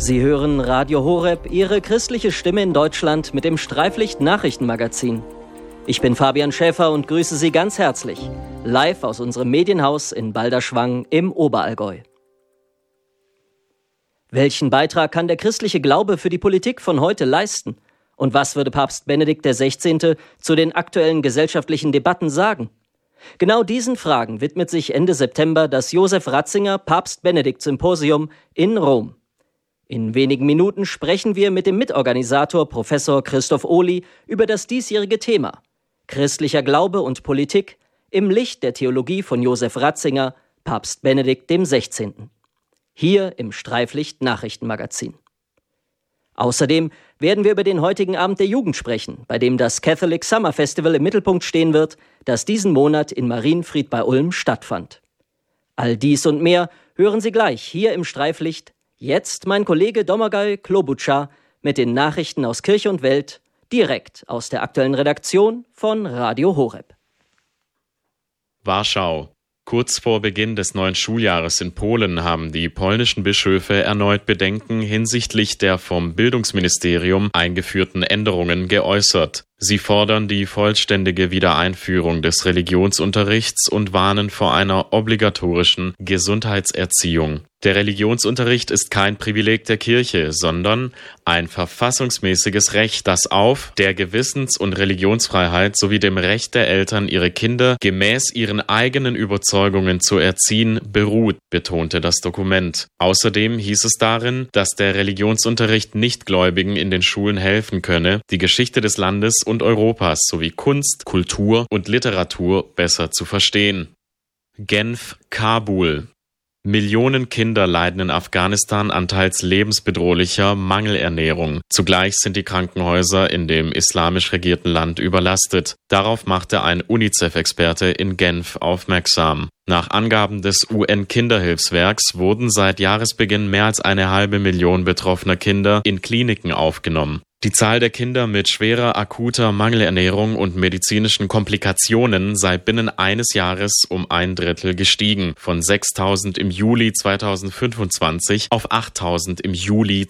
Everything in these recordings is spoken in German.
Sie hören Radio Horeb, Ihre christliche Stimme in Deutschland mit dem Streiflicht-Nachrichtenmagazin. Ich bin Fabian Schäfer und grüße Sie ganz herzlich, live aus unserem Medienhaus in Balderschwang im Oberallgäu. Welchen Beitrag kann der christliche Glaube für die Politik von heute leisten? Und was würde Papst Benedikt XVI. Zu den aktuellen gesellschaftlichen Debatten sagen? Genau diesen Fragen widmet sich Ende September das Josef Ratzinger Papst-Benedikt-Symposium in Rom. In wenigen Minuten sprechen wir mit dem Mitorganisator Professor Christoph Ohly über das diesjährige Thema Christlicher Glaube und Politik im Licht der Theologie von Josef Ratzinger, Papst Benedikt XVI. Hier im Streiflicht-Nachrichtenmagazin. Außerdem werden wir über den heutigen Abend der Jugend sprechen, bei dem das Catholic Summer Festival im Mittelpunkt stehen wird, das diesen Monat in Marienfried bei Ulm stattfand. All dies und mehr hören Sie gleich hier im Streiflicht. Jetzt mein Kollege Domagoj Klobučar mit den Nachrichten aus Kirche und Welt, direkt aus der aktuellen Redaktion von Radio Horeb. Warschau. Kurz vor Beginn des neuen Schuljahres in Polen haben die polnischen Bischöfe erneut Bedenken hinsichtlich der vom Bildungsministerium eingeführten Änderungen geäußert. Sie fordern die vollständige Wiedereinführung des Religionsunterrichts und warnen vor einer obligatorischen Gesundheitserziehung. Der Religionsunterricht ist kein Privileg der Kirche, sondern ein verfassungsmäßiges Recht, das auf der Gewissens- und Religionsfreiheit sowie dem Recht der Eltern, ihre Kinder gemäß ihren eigenen Überzeugungen zu erziehen, beruht, betonte das Dokument. Außerdem hieß es darin, dass der Religionsunterricht Nichtgläubigen in den Schulen helfen könne, die Geschichte des Landes und Europas sowie Kunst, Kultur und Literatur besser zu verstehen. Genf, Kabul. Millionen Kinder leiden in Afghanistan an teils lebensbedrohlicher Mangelernährung. Zugleich sind die Krankenhäuser in dem islamisch regierten Land überlastet. Darauf machte ein UNICEF-Experte in Genf aufmerksam. Nach Angaben des UN-Kinderhilfswerks wurden seit Jahresbeginn mehr als 500.000 betroffener Kinder in Kliniken aufgenommen. Die Zahl der Kinder mit schwerer akuter Mangelernährung und medizinischen Komplikationen sei binnen eines Jahres um 1/3 gestiegen, von 6.000 im Juli 2025 auf 8.000 im Juli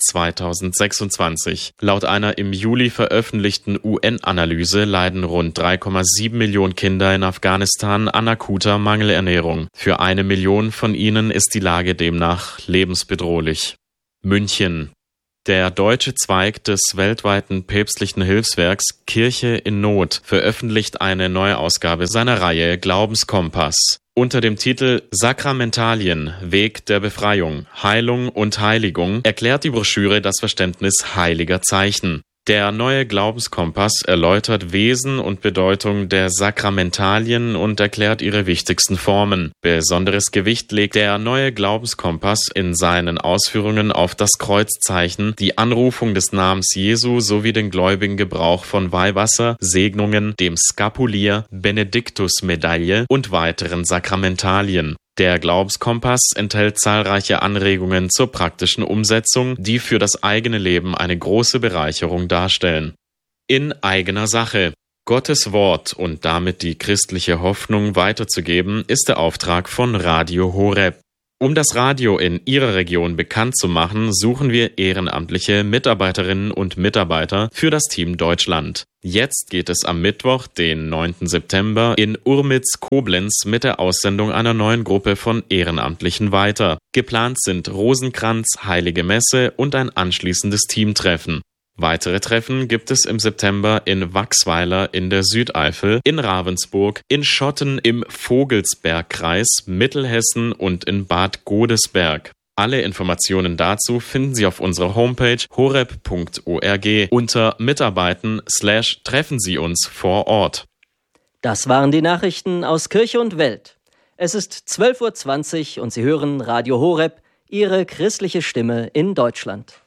2026. Laut einer im Juli veröffentlichten UN-Analyse leiden rund 3,7 Millionen Kinder in Afghanistan an akuter Mangelernährung. Für 1 Million von ihnen ist die Lage demnach lebensbedrohlich. München. Der deutsche Zweig des weltweiten päpstlichen Hilfswerks Kirche in Not veröffentlicht eine Neuausgabe seiner Reihe Glaubenskompass. Unter dem Titel Sakramentalien, Weg der Befreiung, Heilung und Heiligung erklärt die Broschüre das Verständnis heiliger Zeichen. Der neue Glaubenskompass erläutert Wesen und Bedeutung der Sakramentalien und erklärt ihre wichtigsten Formen. Besonderes Gewicht legt der neue Glaubenskompass in seinen Ausführungen auf das Kreuzzeichen, die Anrufung des Namens Jesu sowie den gläubigen Gebrauch von Weihwasser, Segnungen, dem Skapulier, Benediktusmedaille und weiteren Sakramentalien. Der Glaubenskompass enthält zahlreiche Anregungen zur praktischen Umsetzung, die für das eigene Leben eine große Bereicherung darstellen. In eigener Sache. Gottes Wort und damit die christliche Hoffnung weiterzugeben, ist der Auftrag von Radio Horeb. Um das Radio in Ihrer Region bekannt zu machen, suchen wir ehrenamtliche Mitarbeiterinnen und Mitarbeiter für das Team Deutschland. Jetzt geht es am Mittwoch, den 9. September, in Urmitz-Koblenz mit der Aussendung einer neuen Gruppe von Ehrenamtlichen weiter. Geplant sind Rosenkranz, Heilige Messe und ein anschließendes Teamtreffen. Weitere Treffen gibt es im September in Wachsweiler in der Südeifel, in Ravensburg, in Schotten im Vogelsbergkreis, Mittelhessen und in Bad Godesberg. Alle Informationen dazu finden Sie auf unserer Homepage horeb.org unter Mitarbeiten/treffen Sie uns vor Ort. Das waren die Nachrichten aus Kirche und Welt. Es ist 12:20 Uhr und Sie hören Radio Horeb, Ihre christliche Stimme in Deutschland.